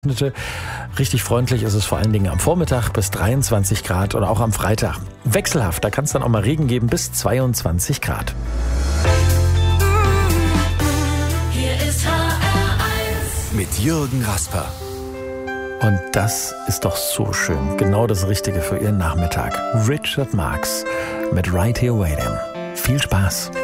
Richtig freundlich ist es vor allen Dingen am Vormittag bis 23 Grad und auch am Freitag. Wechselhaft, da kann es dann auch mal Regen geben bis 22 Grad. Hier ist HR1 mit Jürgen Rasper. Und das ist doch so schön. Genau das Richtige für Ihren Nachmittag. Richard Marx mit Right Here Waiting. Viel Spaß.